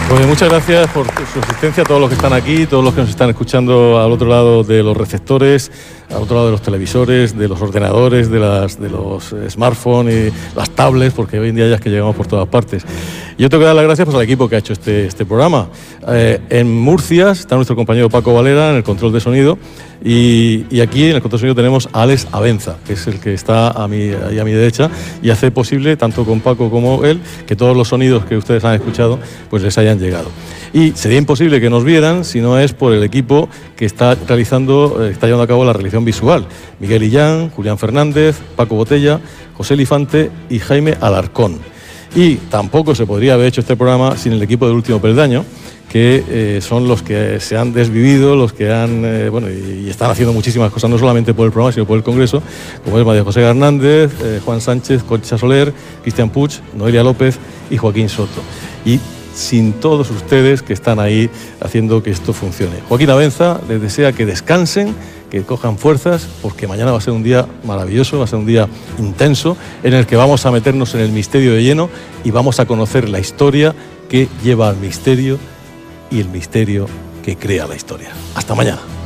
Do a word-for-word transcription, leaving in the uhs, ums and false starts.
Pues muchas gracias por su asistencia a todos los que están aquí, todos los que nos están escuchando al otro lado de los receptores, al otro lado de los televisores, de los ordenadores, de, las, de los smartphones, y las tablets, porque hoy en día ya es que llegamos por todas partes. Yo tengo que dar las gracias pues, al equipo que ha hecho este, este programa. Eh, en Murcia está nuestro compañero Paco Valera en el control de sonido y, y aquí en el control de sonido tenemos a Alex Abenza, que es el que está a mi, ahí a mi derecha y hace posible, tanto con Paco como él, que todos los sonidos que ustedes han escuchado pues les hayan llegado. Y sería imposible que nos vieran si no es por el equipo que está realizando, eh, está llevando a cabo la realización visual. Miguel Illán, Julián Fernández, Paco Botella, José Elifante y Jaime Alarcón. Y tampoco se podría haber hecho este programa sin el equipo del Último Peldaño, que eh, son los que se han desvivido, los que han, eh, bueno, y, y están haciendo muchísimas cosas, no solamente por el programa, sino por el Congreso, como es María José Hernández, eh, Juan Sánchez, Concha Soler, Cristian Puig, Noelia López y Joaquín Soto. Y sin todos ustedes que están ahí haciendo que esto funcione. Joaquín Abenza les desea que descansen, que cojan fuerzas, porque mañana va a ser un día maravilloso, va a ser un día intenso, en el que vamos a meternos en el misterio de lleno y vamos a conocer la historia que lleva al misterio y el misterio que crea la historia. Hasta mañana.